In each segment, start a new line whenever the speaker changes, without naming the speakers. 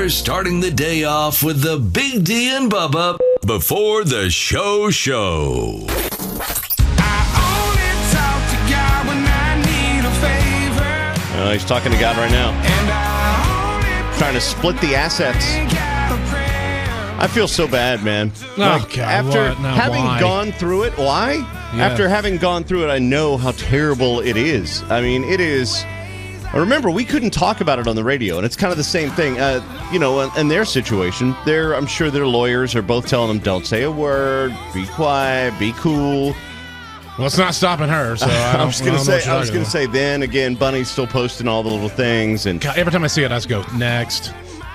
We're starting the day off with the Big D and Bubba before the show.
He's talking to God right now. Trying to split the assets. I feel so bad, man. After having gone through it, why? Yeah. After having gone through it, I know how terrible it is. I mean, it is. Remember, we couldn't talk about it on the radio, and it's kind of the same thing. In their situation, I'm sure their lawyers are both telling them, don't say a word, be quiet, be cool.
Well, it's not stopping her, so I was going
to say, then again, Bunny's still posting all the little things. And
God, every time I see it, I just go, next.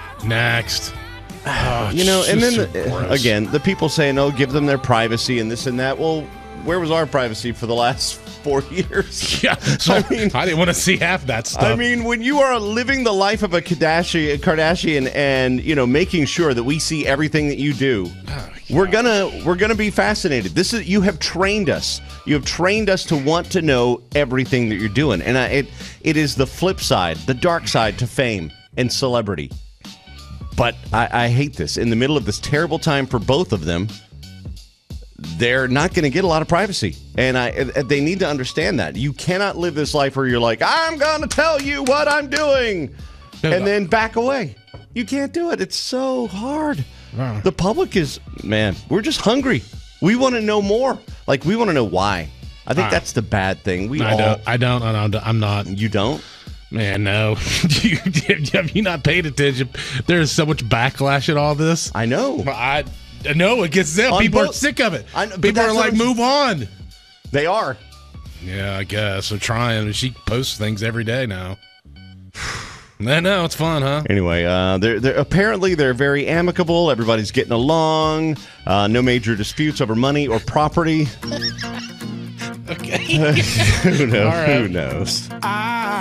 Oh,
and then, again, the people saying, oh, give them their privacy and this and that. Well, where was our privacy for the last 4 years?
Yeah, so I didn't want to see half that stuff.
I mean, when you are living the life of a Kardashian and, making sure that we see everything that you do, we're gonna be fascinated. You have trained us. You have trained us to want to know everything that you're doing. And it is the flip side, the dark side to fame and celebrity. But I hate this. In the middle of this terrible time for both of them, they're not going to get a lot of privacy. And they need to understand that. You cannot live this life where you're like, I'm going to tell you what I'm doing, and then back away. You can't do it. It's so hard. Wow. The public is, man, we're just hungry. We want to know more. Like, we want to know why. I think that's the bad thing. I'm not. You don't?
Man, no. Have you not paid attention? There's so much backlash at all this.
I know.
I know it gets them. People are sick of it. People are like, move on.
They are.
Yeah, I guess. They're trying. She posts things every day now. I know, it's fun, huh?
Anyway, they're apparently they're very amicable. Everybody's getting along. No major disputes over money or property.
Okay.
Who knows?
Right.
Who knows?